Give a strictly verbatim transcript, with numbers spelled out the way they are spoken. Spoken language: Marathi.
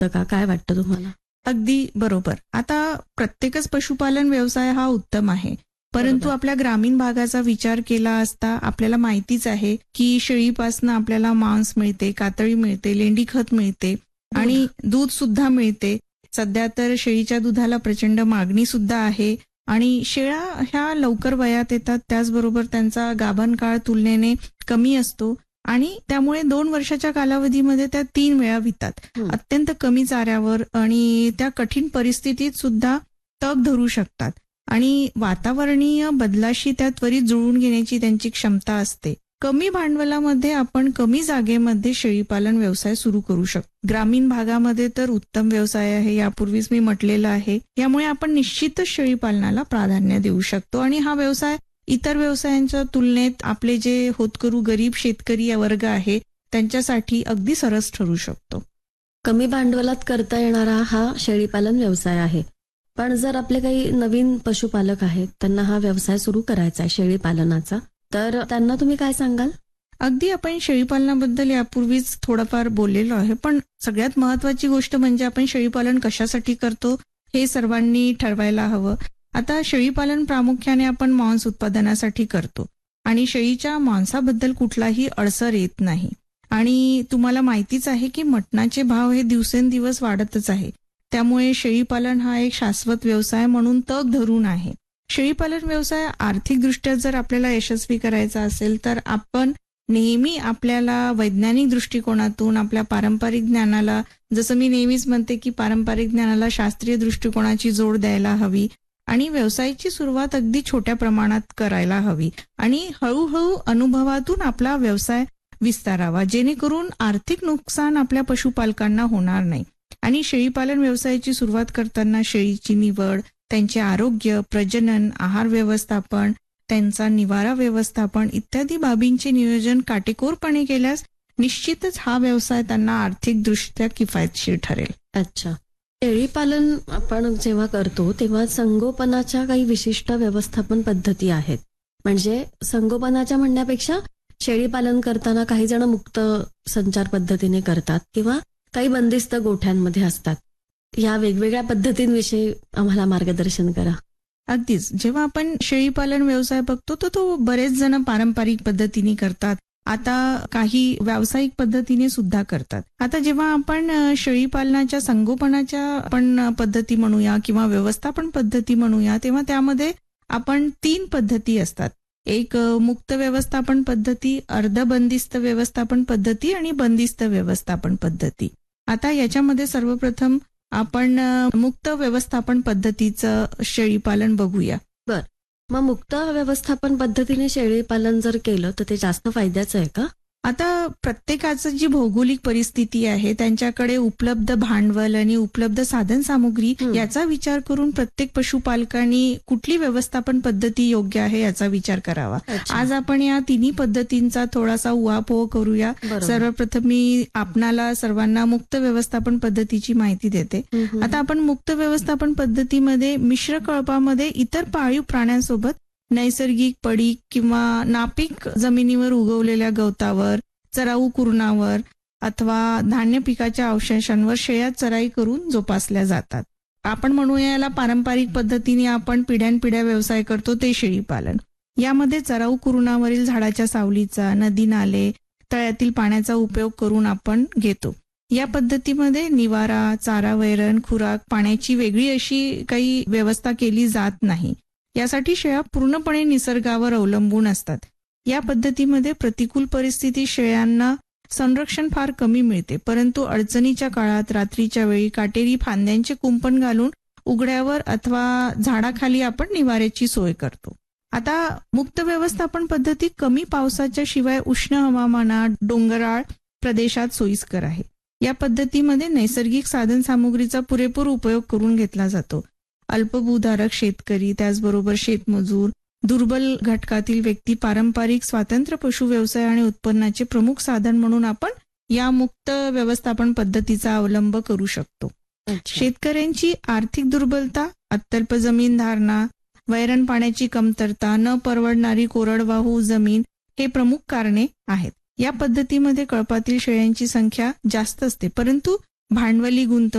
शकतं का? काय वाटतं तुम्हाला? अगदी बरोबर. आता प्रत्येकच पशुपालन व्यवसाय हा उत्तम आहे, परंतु बरोबर. आपल्या ग्रामीण भागाचा विचार केला असता आपल्याला माहितीच आहे की शेळीपासून आपल्याला मांस मिळते, कातळी मिळते, लेंडी खत मिळते आणि दूध सुद्धा मिळते. सध्या तर शेळीच्या दुधाला प्रचंड मागणी सुद्धा आहे आणि शेळ्या ह्या लवकर वयात येतात, त्याचबरोबर त्यांचा गाभण काळ तुलनेने कमी असतो आणि त्यामुळे दोन वर्षाच्या कालावधीमध्ये त्या तीन वेळा वितात. अत्यंत कमी चाऱ्यावर आणि त्या कठीण परिस्थितीत सुद्धा तग धरू शकतात आणि वातावरणीय बदलाशी त्या त्वरित जुळवून घेण्याची त्यांची क्षमता असते. कमी भांडवलामध्ये आपण कमी जागेमध्ये शेळीपालन व्यवसाय सुरू करू शकतो. ग्रामीण भागामध्ये तर उत्तम व्यवसाय आहे, यापूर्वीच मी म्हटलेलं आहे. यामुळे आपण निश्चितच शेळीपालनाला प्राधान्य देऊ शकतो आणि हा व्यवसाय इतर व्यवसायांच्या तुलनेत आपले जे होतकरू गरीब शेतकरी वर्ग आहे त्यांच्यासाठी अगदी सरस ठरू शकतो. कमी भांडवलात करता येणारा हा शेळीपालन व्यवसाय आहे. पण जर आपले काही नवीन पशुपालक आहेत, त्यांना हा व्यवसाय सुरू करायचा आहे शेळीपालनाचा, तर त्यांना तुम्ही काय सांगाल? अगदी आपण शेळीपालनाबद्दल यापूर्वीच थोडंफार बोललेलो आहे, पण सगळ्यात महत्वाची गोष्ट म्हणजे आपण शेळीपालन कशासाठी करतो हे सर्वांनी ठरवायला हवं. आता शेळीपालन प्रामुख्याने आपण मांस उत्पादनासाठी करतो आणि शेळीच्या मांसाबद्दल कुठलाही अडसर येत नाही आणि तुम्हाला माहितीच आहे की मटणाचे भाव हे दिवसेंदिवस वाढतच आहे. त्यामुळे शेळीपालन हा एक शाश्वत व्यवसाय म्हणून तग धरून आहे. शेळीपालन व्यवसाय आर्थिकदृष्ट्या जर आपल्याला यशस्वी करायचा असेल तर आपण नेहमी आपल्याला वैज्ञानिक दृष्टिकोनातून आपल्या पारंपरिक ज्ञानाला, जसं मी नेहमीच म्हणते की पारंपरिक ज्ञानाला शास्त्रीय दृष्टिकोनाची जोड द्यायला हवी आणि व्यवसायाची सुरुवात अगदी छोट्या प्रमाणात करायला हवी आणि हळूहळू अनुभवातून आपला व्यवसाय विस्तारावा, जेणेकरून आर्थिक नुकसान आपल्या पशुपालकांना होणार नाही. आणि शेळीपालन व्यवसायाची सुरुवात करताना शेळीची निवड, त्यांचे आरोग्य, प्रजनन, आहार व्यवस्थापन, त्यांचा निवारा व्यवस्थापन इत्यादी बाबींचे नियोजन काटेकोरपणे केल्यास निश्चितच हा व्यवसाय त्यांना आर्थिकदृष्ट्या किफायतशीर ठरेल. अच्छा. शेळीपालन आपण जेव्हा करतो तेव्हा संगोपनाच्या काही विशिष्ट व्यवस्थापन पद्धती आहेत. म्हणजे संगोपनाच्या म्हणण्यापेक्षा शेळीपालन करताना काही जण मुक्त संचार पद्धतीने करतात किंवा काही बंदिस्त गोठ्यांमध्ये असतात. या वेगवेगळ्या पद्धतींविषयी आम्हाला मार्गदर्शन करा. अगदीच. जेव्हा आपण शेळीपालन व्यवसाय बघतो तर तो बरेच जण पारंपरिक पद्धतीने करतात, आता काही व्यावसायिक पद्धतीने सुद्धा करतात. आता जेव्हा आपण शेळीपालनाच्या संगोपनाच्या आपण पद्धती म्हणूया किंवा व्यवस्थापन पद्धती म्हणूया, तेव्हा त्यामध्ये आपण तीन पद्धती असतात. एक मुक्त व्यवस्थापन पद्धती, अर्धबंदिस्त व्यवस्थापन पद्धती आणि बंदिस्त व्यवस्थापन पद्धती. आता याच्यामध्ये सर्वप्रथम आपण मुक्त व्यवस्थापन पद्धतीचं शेळीपालन बघूया. बर, मग मुक्त व्यवस्थापन पद्धतीने शेळीपालन जर केलं तर ते जास्त फायद्याचं आहे का? आता प्रत्येकाचं जी भौगोलिक परिस्थिती आहे, त्यांच्याकडे उपलब्ध भांडवल आणि उपलब्ध साधन सामुग्री याचा विचार करून प्रत्येक पशुपालकांनी कुठली व्यवस्थापन पद्धती योग्य आहे याचा विचार करावा. आज आपण या तिन्ही पद्धतींचा थोडासा उहापोह करूया. सर्वप्रथम मी आपणाला सर्वांना मुक्त व्यवस्थापन पद्धतीची माहिती देते. आता आपण मुक्त व्यवस्थापन पद्धतीमध्ये मिश्र कळपामध्ये इतर पाळीव प्राण्यांसोबत नैसर्गिक पडीक किंवा नापीक जमिनीवर उगवलेल्या गवतावर, चराऊ कुरणावर अथवा धान्य पिकाच्या अवशेषांवर शेळ्या चराई करून जोपासल्या जातात. आपण म्हणूया याला पारंपरिक पद्धतीने आपण पिढ्यानपिढ्या व्यवसाय करतो ते शेळीपालन. यामध्ये चराऊ कुरणावरील झाडाच्या सावलीचा, नदी नाले, तळ्यातील पाण्याचा उपयोग करून आपण घेतो. या पद्धतीमध्ये निवारा, चारा, वैरण, खुराक, पाण्याची वेगळी अशी काही व्यवस्था केली जात नाही. यासाठी शेळ्या पूर्णपणे निसर्गावर अवलंबून असतात. या पद्धतीमध्ये प्रतिकूल परिस्थिती शेळ्यांना संरक्षण फार कमी मिळते, परंतु अडचणीच्या काळात रात्रीच्या वेळी काटेरी फांद्यांचे कुंपण घालून उघड्यावर अथवा झाडाखाली आपण निवाऱ्याची सोय करतो. आता मुक्त व्यवस्थापन पद्धती कमी पावसाच्या शिवाय उष्ण हवामानात डोंगराळ प्रदेशात सोयीस्कर आहे. या पद्धतीमध्ये नैसर्गिक साधन सामुग्रीचा पुरेपूर उपयोग करून घेतला जातो. अल्पभूधारक शेतकरी, त्याचबरोबर शेतमजूर, दुर्बल घटकातील व्यक्ती पारंपरिक स्वातंत्र्य पशु व्यवसाय आणि उत्पन्नाचे प्रमुख साधन म्हणून आपण या मुक्त व्यवस्थापन पद्धतीचा अवलंब करू शकतो. शेतकऱ्यांची आर्थिक दुर्बलता, अत्यल्प जमीन धारणा, वैरण पाण्याची कमतरता, न परवडणारी कोरडवाहू जमीन हे प्रमुख कारणे आहेत. या पद्धतीमध्ये कळपातील शेळ्यांची संख्या जास्त असते, परंतु भांडवली गुंतवणूक